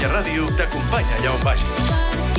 Catalunya Ràdio t'acompanya allà on vagis.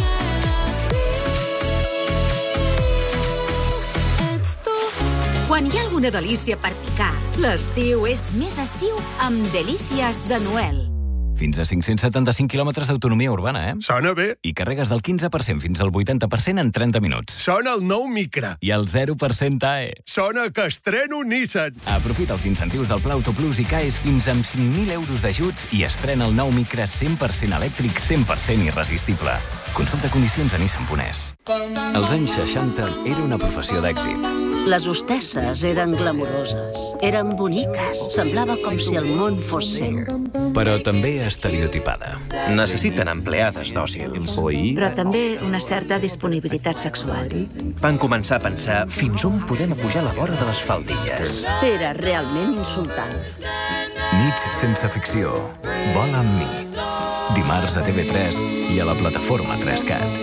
Quan hi ha alguna delícia per picar, l'estiu és més estiu amb Delícies de Noel. Fins a 575 quilòmetres d'autonomia urbana, Sona bé. I carregues del 15% fins al 80% en 30 minuts. Sona el nou Micra. I el 0% AE. Sona que estreno Nissan. Aprofita els incentius del Pla Autoplus i caes fins amb 5.000 euros d'ajuts i estrena el nou Micra 100% elèctric, 100% irresistible. Consulta condicions a Nissan.es. Als anys 60 era una professió d'èxit. Les hostesses eren glamuroses, eren boniques, semblava com si el món fos seu. Però també estereotipada. Necessiten empleades dòcils. Però també una certa disponibilitat sexual. Van començar a pensar fins on podem apujar la vora de les faldilles. Era realment insultant. Nits sense ficció. Vola amb mi. Dimarts a TV3 i a la plataforma 3Cat.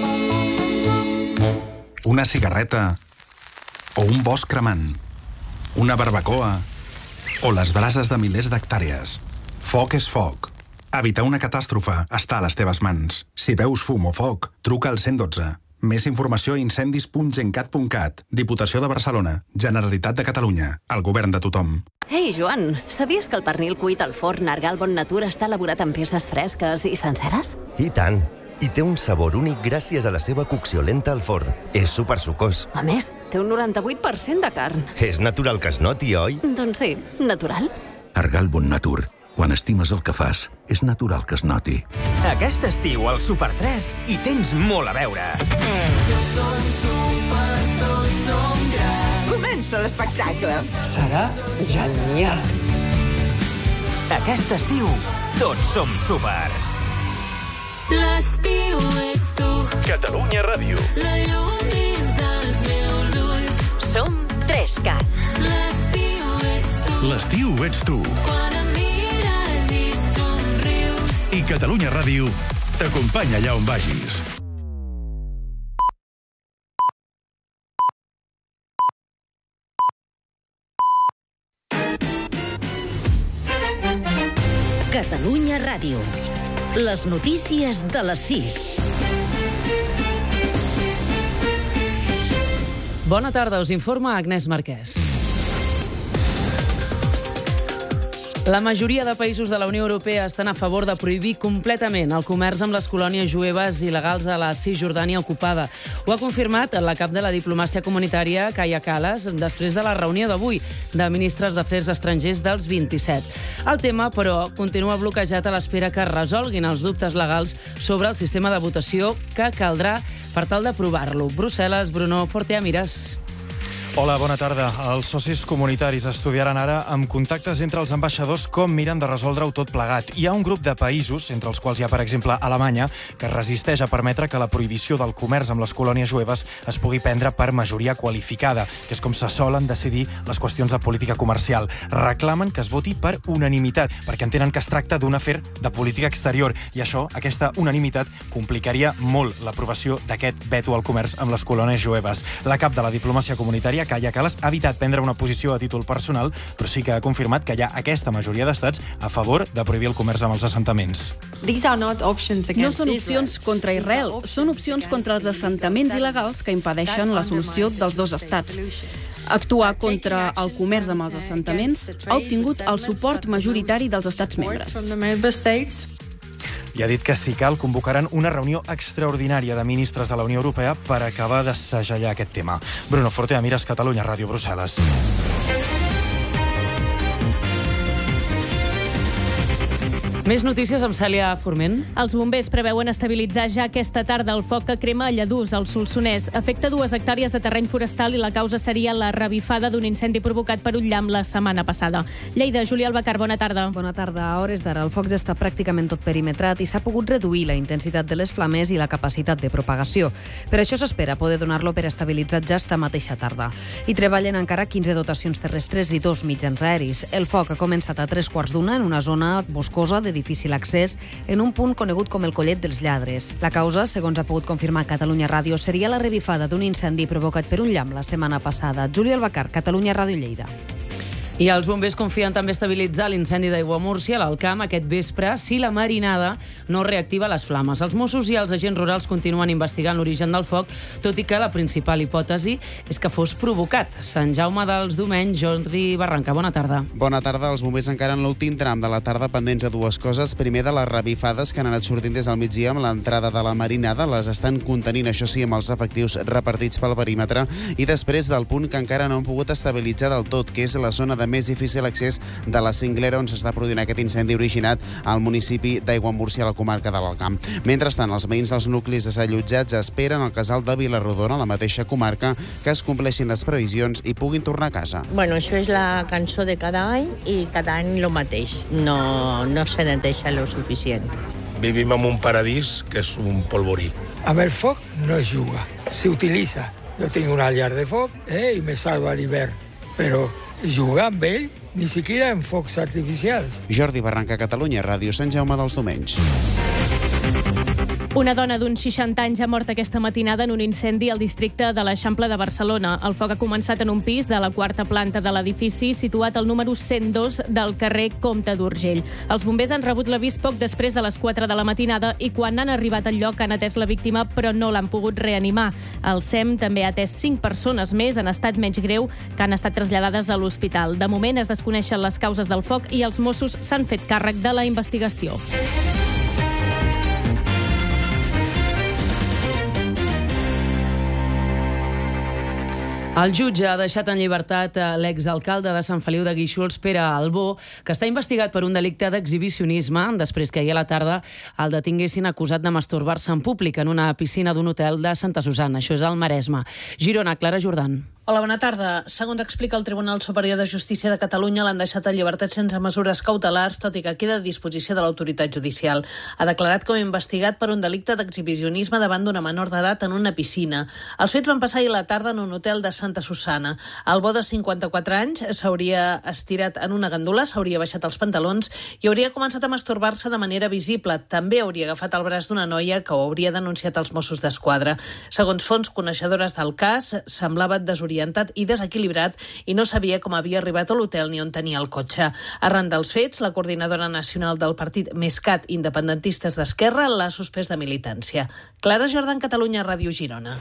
Una cigarreta o un bosc cremant, una barbacoa o les brases de milers d'hectàrees. Foc és foc. Evitar una catàstrofe està a les teves mans. Si veus fum o foc, truca al 112. Més informació a incendis.gencat.cat. Diputació de Barcelona. Generalitat de Catalunya. El govern de tothom. Ei, Joan, sabies que el pernil cuit al forn Argal Bon Natura està elaborat amb peces fresques i senceres? I tant. I té un sabor únic gràcies a la seva cocció lenta al forn. És supersucós. A més, té un 98% de carn. És natural que es noti, oi? Doncs sí, natural. Argal Bon Natur. Quan estimes el que fas, és natural que es noti. Aquest estiu al Super 3 hi tens molt a veure. Tots som supers, tots som grans. Comença l'espectacle. Serà genial. Aquest estiu, tots som supers. L'estiu ets tu. Catalunya Ràdio. La llum dins dels meus ulls. Som 3Cat. L'estiu ets tu. L'estiu ets tu. Quan em mires i somrius. I Catalunya Ràdio t'acompanya allà on vagis. Catalunya Ràdio. Les notícies de les 6. Bona tarda, us informa Agnès Marquès. La majoria de països de la Unió Europea estan a favor de prohibir completament el comerç amb les colònies jueves il·legals a la Cisjordània ocupada. Ho ha confirmat la cap de la diplomàcia comunitària, Kaja Kallas, després de la reunió d'avui de ministres d'Afers Estrangers dels 27. El tema, però, continua bloquejat a l'espera que resolguin els dubtes legals sobre el sistema de votació que caldrà per tal d'aprovar-lo. Brussel·les, Bruno Forteamiras. Hola, bona tarda. Els socis comunitaris estudiaran ara amb contactes entre els ambaixadors com miren de resoldre-ho tot plegat. Hi ha un grup de països, entre els quals hi ha, per exemple, Alemanya, que resisteix a permetre que la prohibició del comerç amb les colònies jueves es pugui prendre per majoria qualificada, que és com se solen decidir les qüestions de política comercial. Reclamen que es voti per unanimitat, perquè entenen que es tracta d'un afer de política exterior, i això, aquesta unanimitat, complicaria molt l'aprovació d'aquest veto al comerç amb les colònies jueves. La cap de la diplomàcia comunitària, Kaja Kallas, ha evitat prendre una posició a títol personal, però sí que ha confirmat que hi ha aquesta majoria d'estats a favor de prohibir el comerç amb els assentaments. No són opcions contra Israel, són opcions contra els assentaments il·legals que impedeixen la solució dels dos estats. Actuar contra el comerç amb els assentaments ha obtingut el suport majoritari dels estats membres. I ha dit que, si cal, convocaran una reunió extraordinària de ministres de la Unió Europea per acabar de segellar aquest tema. Bruno Forteamiras, Catalunya Ràdio, Brussel·les. Més notícies amb Cèlia Forment. Els bombers preveuen estabilitzar ja aquesta tarda el foc que crema a Lladurs, al Solsonès. Afecta 2 hectàrees de terreny forestal i la causa seria la revifada d'un incendi provocat per un llamp la setmana passada. Lleida, Júlia Albacar, bona tarda. Bona tarda. A hores d'ara el foc ja està pràcticament tot perimetrat i s'ha pogut reduir la intensitat de les flames i la capacitat de propagació. Per això s'espera poder donar-lo per estabilitzat ja esta mateixa tarda. Hi treballen encara 15 dotacions terrestres i 2 mitjans aeris. El foc ha començat a 3:15 en una zona boscosa de difícil accés en un punt conegut com el Collet dels Lladres. La causa, segons ha pogut confirmar Catalunya Ràdio, seria la revifada d'un incendi provocat per un llamp la setmana passada. Júlia Albacar, Catalunya Ràdio, Lleida. I els bombers confien també estabilitzar l'incendi d'Aiguamúrcia a l'Alcamp aquest vespre si la marinada no reactiva les flames. Els Mossos i els agents rurals continuen investigant l'origen del foc, tot i que la principal hipòtesi és que fos provocat. Sant Jaume dels Domenys, Jordi Barranca, bona tarda. Bona tarda. Els bombers encara en l'últim tram de la tarda pendents de dues coses. Primer, de les revifades que han anat sortint des del migdia amb l'entrada de la marinada. Les estan contenint, això sí, amb els efectius repartits pel perímetre. I després del punt que encara no han pogut estabilitzar del tot, que és la zona de més difícil accés de la Cinglera, on s'està produint aquest incendi originat al municipi d'Aiguamúrcia, a la comarca de l'Alcamp. Mentrestant, els veïns dels nuclis desallotjats esperen al casal de Vilarrodona, a la mateixa comarca, que es compleixin les previsions i puguin tornar a casa. Bueno, això és la cançó de cada any i cada any el mateix. No se neteja lo suficient. Vivim en un paradís que és un polvorí. Amb el foc no es juga, s'utilitza. Jo tinc una llar de foc i me salva l'hivern, però jugar amb ell ni siquiera en focs artificials. Jordi Barranca, Catalunya Ràdio, Sant Jaume dels Domenys. Una dona d'uns 60 anys ha mort aquesta matinada en un incendi al districte de l'Eixample de Barcelona. El foc ha començat en un pis de la quarta planta de l'edifici, situat al número 102 del carrer Comte d'Urgell. Els bombers han rebut l'avís poc després de les 4 de la matinada i quan han arribat al lloc han atès la víctima, però no l'han pogut reanimar. El SEM també ha atès 5 persones més en estat menys greu que han estat traslladades a l'hospital. De moment es desconeixen les causes del foc i els Mossos s'han fet càrrec de la investigació. El jutge ha deixat en llibertat l'exalcalde de Sant Feliu de Guíxols, Pere Albó, que està investigat per un delicte d'exhibicionisme després que ahir a la tarda el detinguessin acusat de masturbar-se en públic en una piscina d'un hotel de Santa Susanna. Això és al Maresme. Girona, Clara Jordan. Hola, bona tarda. Segons explica el Tribunal Superior de Justícia de Catalunya, l'han deixat en llibertat sense mesures cautelars, tot i que queda a disposició de l'autoritat judicial. Ha declarat com investigat per un delicte d'exhibicionisme davant d'una menor d'edat en una piscina. Els fets van passar ahir a la tarda en un hotel de Santa Susanna. El bo de 54 anys s'hauria estirat en una gandula, s'hauria baixat els pantalons i hauria començat a masturbar-se de manera visible. També hauria agafat el braç d'una noia que ho hauria denunciat als Mossos d'Esquadra. Segons fonts coneixedores del cas, semblava desorientat i desequilibrat i no sabia com havia arribat a l'hotel ni on tenia el cotxe. Arran dels fets, la coordinadora nacional del partit MESCAT Independentistes d'Esquerra l'ha suspès de militància. Clara Jordan, Catalunya Ràdio, Girona.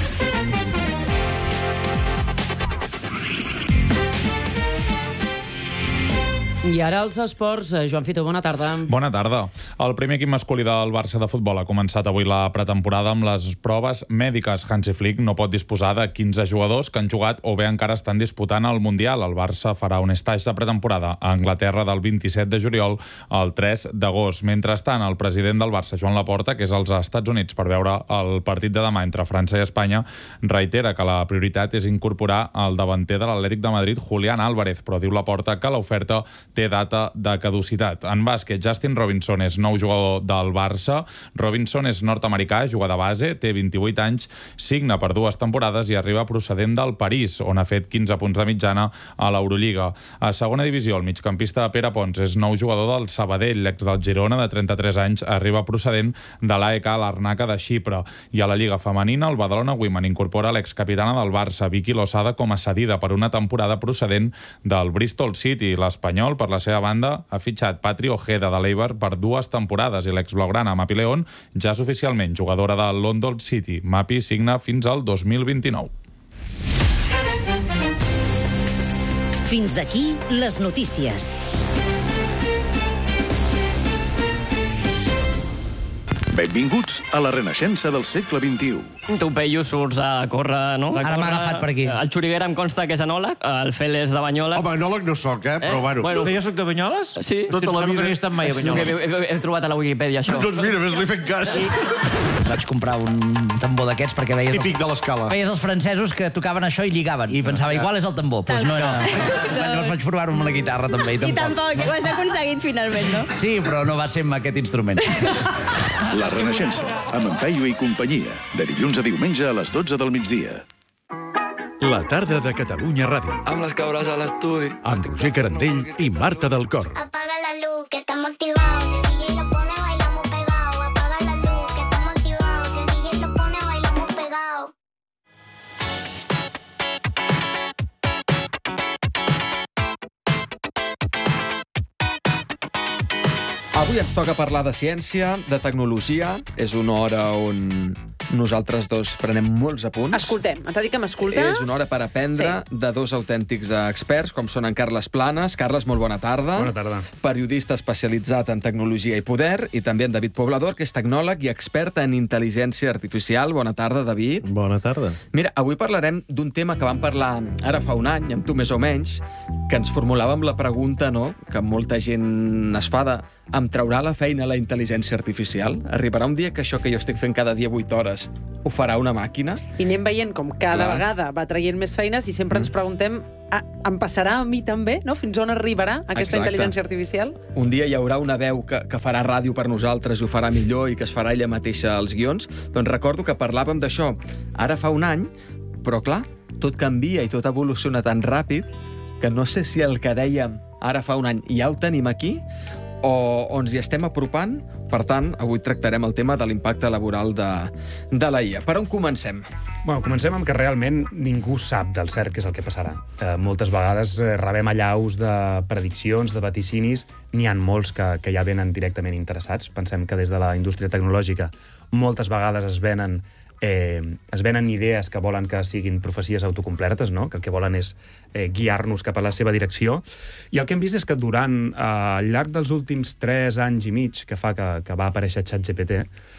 I ara els esports. Joan Fito, bona tarda. Bona tarda. El primer equip masculí del Barça de futbol ha començat avui la pretemporada amb les proves mèdiques. Hansi Flick no pot disposar de 15 jugadors que han jugat o bé encara estan disputant el Mundial. El Barça farà un estatge de pretemporada a Anglaterra del 27 de juliol al 3 d'agost. Mentrestant, el president del Barça, Joan Laporta, que és als Estats Units per veure el partit de demà entre França i Espanya, reitera que la prioritat és incorporar el davanter de l'Atlètic de Madrid, Julián Álvarez, però diu Laporta que l'oferta té data de caducitat. En bàsquet, Justin Robinson és nou jugador del Barça. Robinson és nord-americà, juga de base, té 28 anys, signa per 2 temporades i arriba procedent del París, on ha fet 15 punts de mitjana a l'Eurolliga. A segona divisió, el migcampista Pere Pons és nou jugador del Sabadell. L'ex del Girona, de 33 anys, arriba procedent de l'AEK Larnaca de Xipre. I a la Lliga Femenina, el Badalona Women incorpora l'excapitana del Barça, Vicky Losada, com a cedida per una temporada procedent del Bristol City. L'Espanyol, per la seva banda, ha fitxat Patri Ojeda de l'Eibar per 2 temporades i l'ex-blaugrana Mapi León ja és oficialment jugadora de London City. Mapi signa fins al 2029. Fins aquí les notícies. Benvinguts a la renaixença del segle XXI. Tu, Peyu, surts a córrer, no? Ara m'ha agafat per aquí. El Xuriguera em consta que és enòleg, el Fel és de Banyoles. Home, enòleg no soc, però bueno. Que jo soc de Banyoles? Sí. Tota la vida. No he estat mai a Banyoles. He trobat a la Wikipedia, això. Doncs mira, ves-li fent cas. Vaig comprar un tambor d'aquests perquè veies... Típic de l'escala. Veies els francesos que tocaven això i lligaven. I pensava, igual és el tambor. Doncs no era... Llavors vaig provar-ho amb la guitarra, també. I tampoc, ho has aconseguit finalment, no? Sí, però no va ser amb aquest instrument. La renaixença, amb en Peyu i companyia. De dilluns a diumenge a les 12 del migdia. La tarda de Catalunya Ràdio. Amb les cabres a l'estudi. Amb Roger Carandell i Marta del Cor. Apaga la luz, que estamos activados. El DJ lo pone, bailamos pegado. Apaga la luz, que estamos activados. El DJ lo pone, bailamos pegado. Avui ens toca parlar de ciència, de tecnologia. És una hora on nosaltres dos prenem molts apunts. Escoltem, t'ha dit que m'escolta? És una hora per aprendre de dos autèntics experts, com són en Carles Planes. Carles, molt bona tarda. Bona tarda. Periodista especialitzat en tecnologia i poder, i també en David Poblador, que és tecnòleg i expert en intel·ligència artificial. Bona tarda, David. Bona tarda. Mira, avui parlarem d'un tema que vam parlar ara fa un any, amb tu més o menys, que ens formulàvem la pregunta, no?, que molta gent es fa de: em traurà la feina la intel·ligència artificial? Arribarà un dia que això que jo estic fent cada dia 8 hores ho farà una màquina? I anem veient com cada vegada va traient més feines i sempre ens preguntem, em passarà a mi també? No? Fins on arribarà aquesta intel·ligència artificial? Un dia hi haurà una veu que farà ràdio per nosaltres i ho farà millor i que es farà ella mateixa als guions? Doncs recordo que parlàvem d'això ara fa un any, però clar, tot canvia i tot evoluciona tan ràpid que no sé si el que dèiem ara fa un any ja ho tenim aquí o ens hi estem apropant. Per tant, avui tractarem el tema de l'impacte laboral de la IA. Per on comencem? Bueno, comencem amb que realment ningú sap del cert què és el que passarà. Moltes vegades rebem allaus de prediccions, de vaticinis. N'hi ha molts que ja venen directament interessats. Pensem que des de la indústria tecnològica moltes vegades es venen idees que volen que siguin profecies autocomplertes, no? Que el que volen és guiar-nos cap a la seva direcció. I el que hem vist és que durant al llarg dels últims 3 anys i mig que fa que va aparèixer ChatGPT,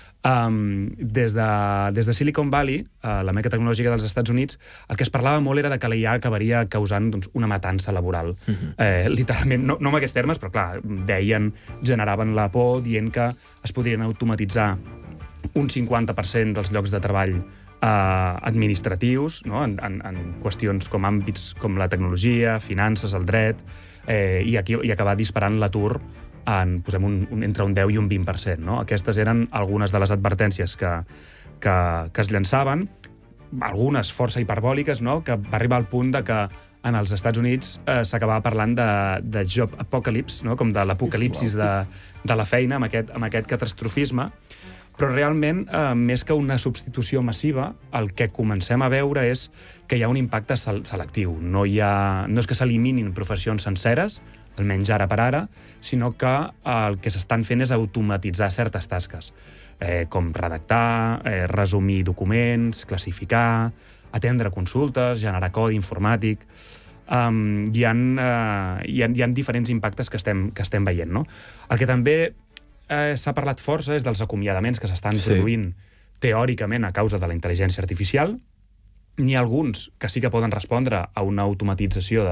des de Silicon Valley, la meca tecnològica dels Estats Units, el que es parlava molt era de que la IA acabaria causant una matança laboral. Literalment, no en aquests termes, però clar, generaven la por dient que es podrien automatitzar un 50% dels llocs de treball administratius, no? En qüestions com àmbits com la tecnologia, finances, el dret, i acabar disparant l'atur posem entre un 10 i un 20%. No? Aquestes eren algunes de les advertències que es llançaven, algunes força hiperbòliques, no? Que va arribar al punt de que en els Estats Units s'acabava parlant de job apocalypse, no? Com de l'apocalipsis de la feina, amb aquest catastrofisme. Però realment, més que una substitució massiva, el que comencem a veure és que hi ha un impacte selectiu. No és que s'eliminin professions senceres, almenys ara per ara, sinó que el que s'estan fent és automatitzar certes tasques, com redactar, resumir documents, classificar, atendre consultes, generar codi informàtic. Hi ha diferents impactes que estem veient, no? El que també s'ha parlat força és dels acomiadaments que s'estan produint teòricament a causa de la intel·ligència artificial. N'hi ha alguns que sí que poden respondre a una automatització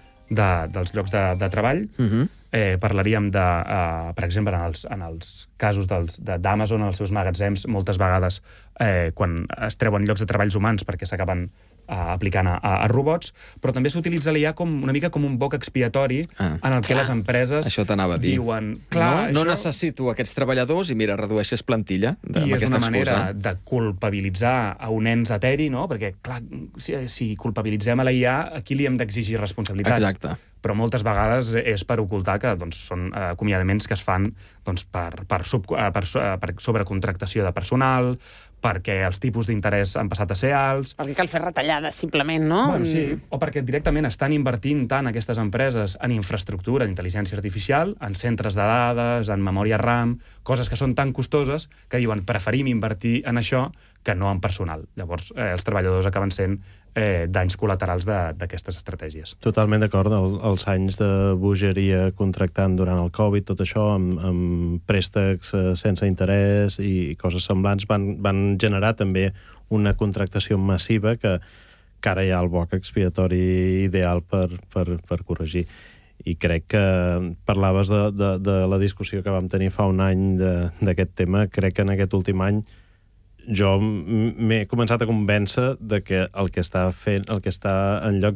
dels llocs de treball. Parlaríem per exemple, en els casos d'Amazon, en els seus magatzems, moltes vegades quan es treuen llocs de treballs humans perquè s'acaben aplicant a robots, però també s'utilitza l'IA una mica com un boc expiatori en el que les empreses diuen... No necessito aquests treballadors i mira, redueixes plantilla amb aquesta excusa. I és una manera de culpabilitzar a un ens eteri, no? Perquè, clar, si culpabilitzem a la IA, aquí li hem d'exigir responsabilitats. Exacte. Però moltes vegades és per ocultar que són acomiadaments que es fan per sobrecontractació de personal, perquè els tipus d'interès han passat a ser alts... Perquè cal fer retallades, simplement, no? Bueno, sí, o perquè directament estan invertint tant aquestes empreses en infraestructura d'intel·ligència artificial, en centres de dades, en memòria RAM, coses que són tan costoses que diuen preferim invertir en això que no en personal. Llavors, els treballadors acaben sent danys col·laterals d'aquestes estratègies. Totalment d'acord. Els anys de bogeria contractant durant el Covid, tot això, amb préstecs sense interès i coses semblants, van generar també una contractació massiva que ara hi ha el boc expiatori ideal per corregir. I crec que parlaves de la discussió que vam tenir fa un any d'aquest tema. Crec que en aquest últim any jo m'he començat a convèncer de que el que està en lloc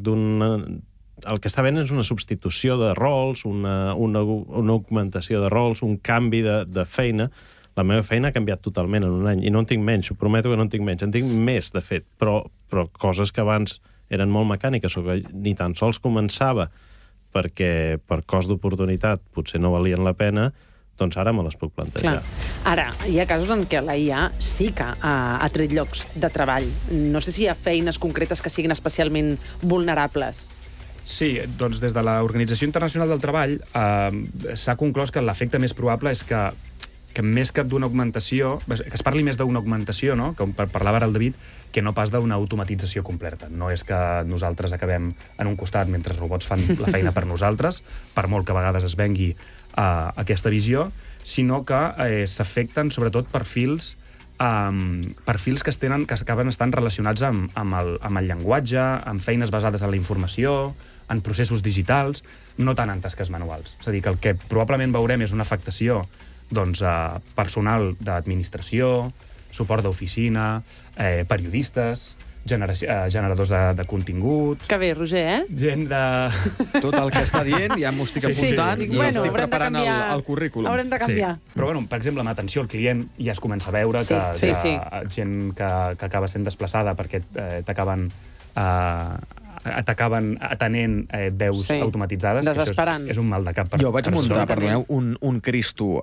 el que està fent és una substitució de rols, una augmentació de rols, un canvi de feina. La meva feina ha canviat totalment en un any, i no en tinc menys, ho prometo que no en tinc menys, en tinc més, de fet, però coses que abans eren molt mecàniques o que ni tan sols començava perquè per cost d'oportunitat potser no valien la pena, doncs ara me les puc plantejar. Clar. Ara, hi ha casos en què la IA sí que ha tret llocs de treball. No sé si hi ha feines concretes que siguin especialment vulnerables. Sí, doncs des de l'Organització Internacional del Treball s'ha conclòs que l'efecte més probable és que més que d'una augmentació, que es parli més d'una augmentació, no? Com parlava ara el David, que no pas d'una automatització completa. No és que nosaltres acabem en un costat mentre els robots fan la feina per nosaltres, per molt que a vegades es vengui aquesta visió, sinó que s'afecten sobretot perfils que acaben estant relacionats amb el llenguatge, amb feines basades en la informació, en processos digitals, no tant en tasques manuals. És a dir, que el que probablement veurem és una afectació personal d'administració, suport d'oficina, periodistes, generadors de contingut... Que bé, Roger, Gent de... Tot el que està dient ja m'ho estic apuntant i estic preparant el currículum. Haurem de canviar. Però, bueno, per exemple, amb atenció al client ja es comença a veure que gent que acaba sent desplaçada perquè t'acaben atenent veus automatitzades, que això és un mal de cap. Jo vaig muntar, perdoneu, un Cristo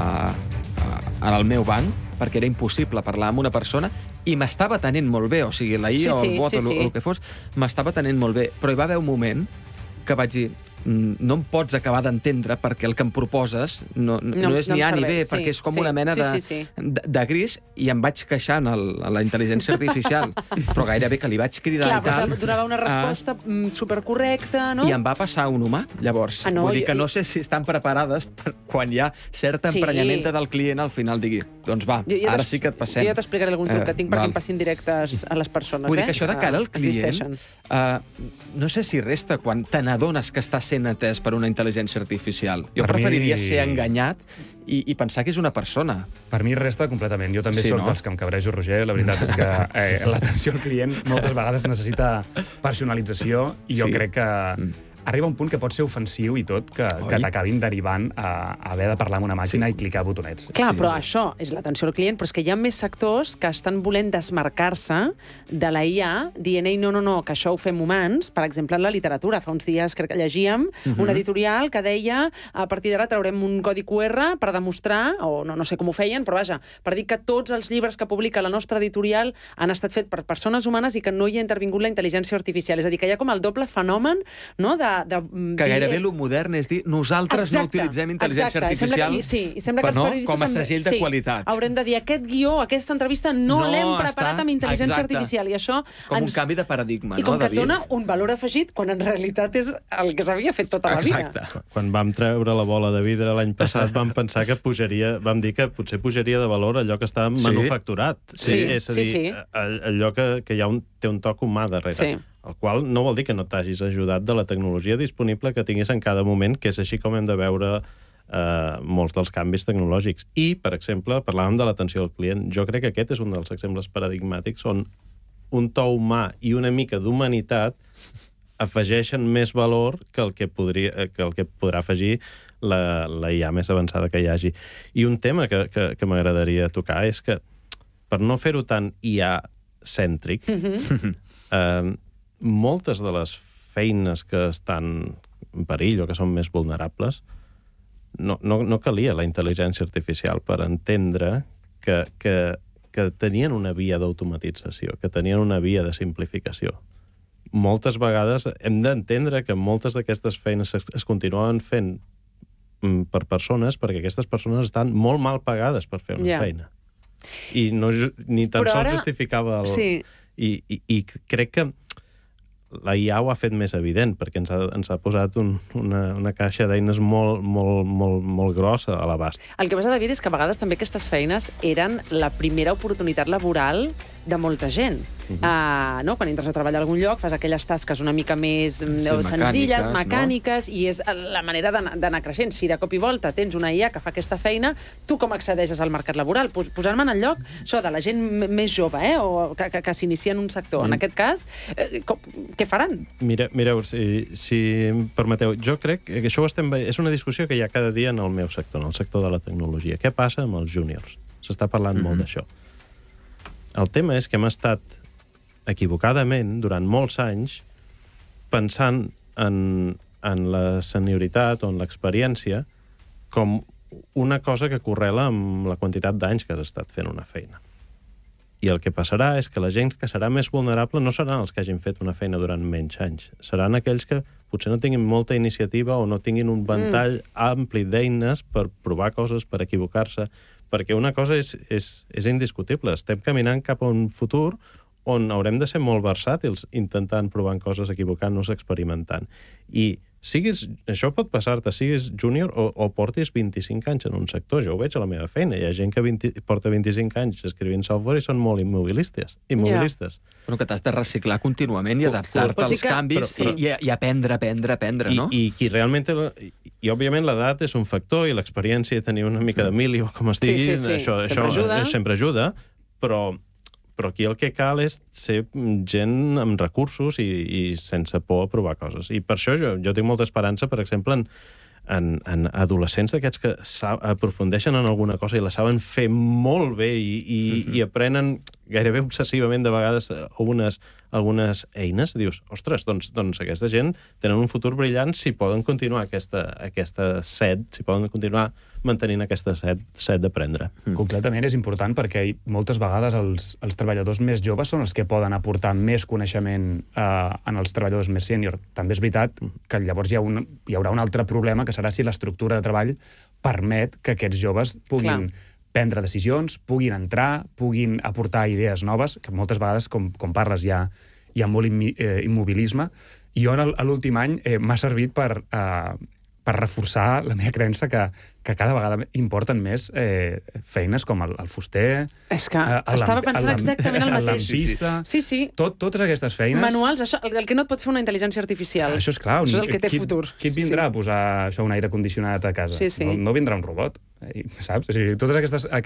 en el meu banc, perquè era impossible parlar amb una persona, i m'estava atenent molt bé, o sigui, la IA o el bot o el que fos, m'estava atenent molt bé. Però hi va haver un moment que vaig dir, no em pots acabar d'entendre perquè el que em proposes no és ni A ni B, perquè és com una mena de gris, i em vaig queixant a la intel·ligència artificial, però gairebé que li vaig cridar i tal. Clar, donava una resposta supercorrecta, no? I em va passar un humà, llavors. Vull dir que no sé si estan preparades per quan hi ha cert emprenyament del client al final digui, doncs va, ara sí que et passem. Jo ja t'explicaré algun truc que tinc perquè em passin directes a les persones. Vull dir que això de cara al client, no sé si resta quan te n'adones que estàs sent atès per una intel·ligència artificial. Jo preferiria ser enganyat i pensar que és una persona. Per mi resta completament. Jo també soc dels que em cabrejo, Roger. La veritat és que l'atenció al client moltes vegades necessita personalització i jo crec que arriba un punt que pot ser ofensiu i tot, que t'acabin derivant a haver de parlar amb una màquina i clicar botonets. Clar, però això és l'atenció al client, però és que hi ha més sectors que estan volent desmarcar-se de la IA, dient, no, que això ho fem humans. Per exemple, en la literatura. Fa uns dies crec que llegíem un editorial que deia a partir d'ara traurem un codi QR per demostrar, o no sé com ho feien, però vaja, per dir que tots els llibres que publica la nostra editorial han estat fets per persones humanes i que no hi ha intervingut la intel·ligència artificial. És a dir, que hi ha com el doble fenomen, no?, que gairebé el modern és dir nosaltres no utilitzem intel·ligència artificial com a segell de qualitat. Haurem de dir aquest guió, aquesta entrevista no l'hem preparat amb intel·ligència artificial i això... Com un canvi de paradigma, i com que et dona un valor afegit quan en realitat és el que s'havia fet tota la vida. Exacte. Quan vam treure la bola de vidre l'any passat vam pensar que vam dir que potser pujaria de valor allò que està manufacturat. És a dir, allò que té un toc humà darrere. El qual no vol dir que no t'hagis ajudat de la tecnologia disponible que tinguis en cada moment, que és així com hem de veure molts dels canvis tecnològics. I, per exemple, parlàvem de l'atenció al client. Jo crec que aquest és un dels exemples paradigmàtics on un to humà i una mica d'humanitat afegeixen més valor que el que podrà afegir la IA més avançada que hi hagi. I un tema que m'agradaria tocar és que, per no fer-ho tan IA-cèntric, moltes de les feines que estan en perill o que són més vulnerables, no calia la intel·ligència artificial per entendre que tenien una via d'automatització, que tenien una via de simplificació. Moltes vegades hem d'entendre que moltes d'aquestes feines es continuen fent per persones perquè aquestes persones estan molt mal pagades per fer una feina. I ni tan sols justificava el... I crec que la IA ho ha fet més evident, perquè ens ha posat una caixa d'eines molt grossa a l'abast. El que passa, David, és que a vegades també aquestes feines eren la primera oportunitat laboral de molta gent. Quan entres a treballar a algun lloc, fas aquelles tasques una mica més senzilles, mecàniques, i és la manera d'anar creixent. Si de cop i volta tens una IA que fa aquesta feina, tu com accedeixes al mercat laboral? Posar-me en el lloc de la gent més jove, o que s'inicia en un sector. En aquest cas, què faran? Mireu, si em permeteu, jo crec que això és una discussió que hi ha cada dia en el meu sector, en el sector de la tecnologia. Què passa amb els júniors? S'està parlant molt d'això. El tema és que hem estat equivocadament, durant molts anys, pensant en la senioritat o en l'experiència com una cosa que correla amb la quantitat d'anys que has estat fent una feina. I el que passarà és que la gent que serà més vulnerable no seran els que hagin fet una feina durant menys anys. Seran aquells que potser no tinguin molta iniciativa o no tinguin un ventall ampli d'eines per provar coses, per equivocar-se, perquè una cosa és indiscutible. Estem caminant cap a un futur on haurem de ser molt versàtils intentant provar coses, equivocant-nos, experimentant. I això pot passar-te, siguis júnior o portis 25 anys en un sector. Jo ho veig a la meva feina. Hi ha gent que porta 25 anys escrivint software i són molt immobilistes. Però que t'has de reciclar contínuament i adaptar-te als canvis i aprendre, no? I qui realment... I, òbviament, l'edat és un factor i l'experiència de tenir una mica de mili o com es digui, això sempre ajuda, però aquí el que cal és ser gent amb recursos i sense por a provar coses. I per això jo tinc molta esperança, per exemple, en adolescents d'aquests que aprofundeixen en alguna cosa i la saben fer molt bé i aprenen gairebé obsessivament de vegades algunes eines. Dius, ostres, doncs aquesta gent tenen un futur brillant si poden continuar aquesta set, si poden continuar mantenint aquesta set d'aprendre. Completament és important perquè moltes vegades els treballadors més joves són els que poden aportar més coneixement en els treballadors més sènior. També és veritat que llavors hi haurà un altre problema, que serà si l'estructura de treball permet que aquests joves puguin prendre decisions, puguin entrar, puguin aportar idees noves, que moltes vegades, com parles, hi ha molt immobilisme. I jo, a l'últim any, m'ha servit per reforçar la meva creença que cada vegada importen més feines com el fuster... És que estava pensant exactament el mateix. El lampista... Sí. Totes aquestes feines... Manuals, el que no et pot fer una intel·ligència artificial. Això és clar. Això és el que té futur. Qui et vindrà a posar un aire condicionat a casa? Sí. No vindrà un robot, saps? Totes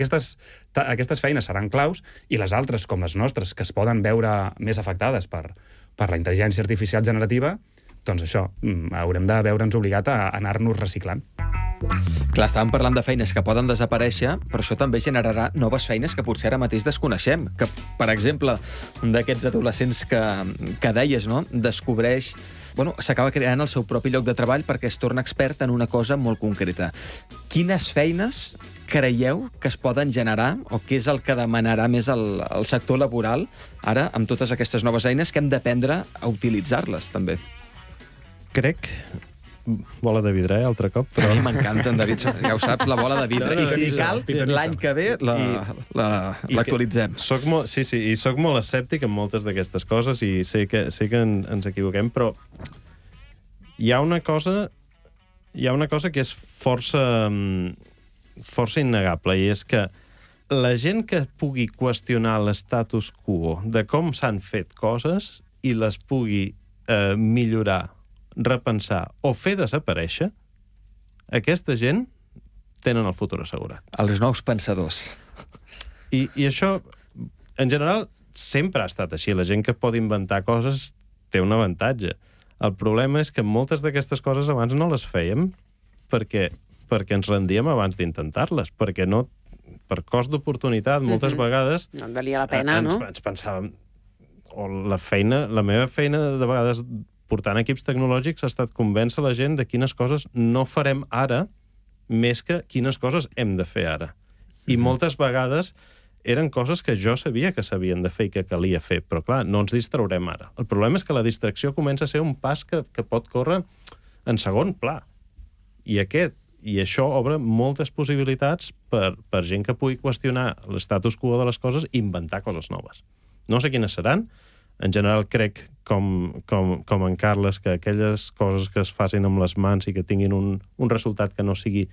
aquestes feines seran claus i les altres, com les nostres, que es poden veure més afectades per la intel·ligència artificial generativa, doncs això, haurem de veure'ns obligat a anar-nos reciclant. Clar, estàvem parlant de feines que poden desaparèixer, però això també generarà noves feines que potser ara mateix desconeixem. Que, per exemple, un d'aquests adolescents que deies, no?, descobreix... s'acaba creant el seu propi lloc de treball perquè es torna expert en una cosa molt concreta. Quines feines creieu que es poden generar o què és el que demanarà més el sector laboral ara amb totes aquestes noves eines que hem d'aprendre a utilitzar-les, també? Crec... Bola de vidre, altre cop. Però... A mi m'encanta, en David, ja ho saps, la bola de vidre. I si cal, l'any que ve l'actualitzem. I soc molt escèptic en moltes d'aquestes coses i sé que ens equivoquem, però hi ha una cosa que és força innegable, i és que la gent que pugui qüestionar l'estatus quo de com s'han fet coses i les pugui millorar, repensar o fer desaparèixer, aquesta gent tenen el futur assegurat. Els nous pensadors. I això, en general, sempre ha estat així. La gent que pot inventar coses té un avantatge. El problema és que moltes d'aquestes coses abans no les fèiem perquè ens rendíem abans d'intentar-les, perquè no, per cost d'oportunitat, moltes vegades... No et valia la pena, no? Ens pensàvem... O la meva feina, de vegades, portant equips tecnològics, ha estat convèncer la gent de quines coses no farem ara més que quines coses hem de fer ara. I moltes vegades eren coses que jo sabia que s'havien de fer i que calia fer, però clar, no ens distraurem ara. El problema és que la distracció comença a ser un pas que pot córrer en segon pla. I això obre moltes possibilitats per gent que pugui qüestionar l'estatus quo de les coses i inventar coses noves. No sé quines seran. En general, crec, com en Carles, que aquelles coses que es facin amb les mans i que tinguin un resultat que no sigui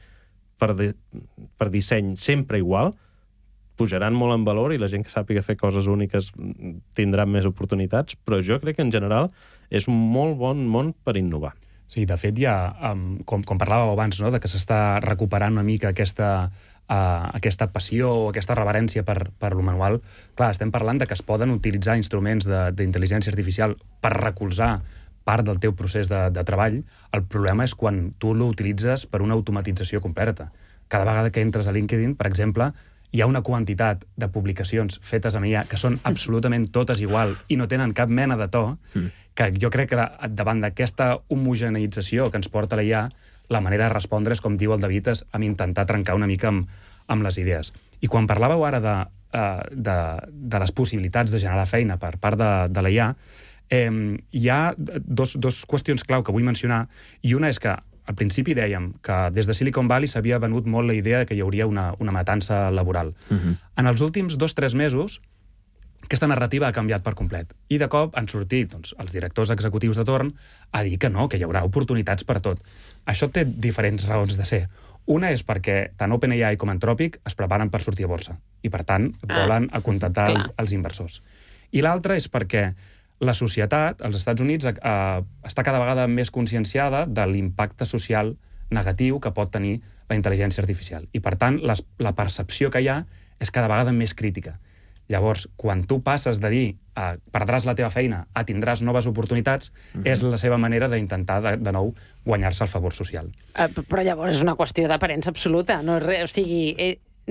per disseny sempre igual, pujaran molt en valor i la gent que sàpiga fer coses úniques tindrà més oportunitats, però jo crec que en general és un molt bon món per innovar. Sí, de fet, ja, com parlàveu abans, no?, de que s'està recuperant una mica aquesta passió o aquesta reverència per lo manual. Clar, estem parlant de que es poden utilitzar instruments d'intel·ligència artificial per recolzar part del teu procés de treball. El problema és quan tu l'utilitzes per una automatització completa. Cada vegada que entres a LinkedIn, per exemple, hi ha una quantitat de publicacions fetes amb IA que són absolutament totes igual i no tenen cap mena de to, que jo crec que davant d'aquesta homogeneïtzació que ens porta la IA, la manera de respondre és, com diu el David, amb intentar trencar una mica amb les idees. I quan parlàveu ara de les possibilitats de generar feina per part de la IA, hi ha dos qüestions clau que vull mencionar, i una és que al principi dèiem que des de Silicon Valley s'havia venut molt la idea que hi hauria una matança laboral. En els últims 2-3 mesos, aquesta narrativa ha canviat per complet. I de cop han sortit els directors executius de torn a dir que no, que hi haurà oportunitats per tot. Això té diferents raons de ser. Una és perquè tant OpenAI com Anthropic es preparen per sortir a borsa i, per tant, volen acontentar els inversors. I l'altra és perquè la societat, als Estats Units, està cada vegada més conscienciada de l'impacte social negatiu que pot tenir la intel·ligència artificial. I, per tant, la percepció que hi ha és cada vegada més crítica. Llavors, quan tu passes de dir perdràs la teva feina a tindràs noves oportunitats, és la seva manera d'intentar de nou guanyar-se el favor social. Però llavors és una qüestió d'aparença absoluta. No és res, o sigui,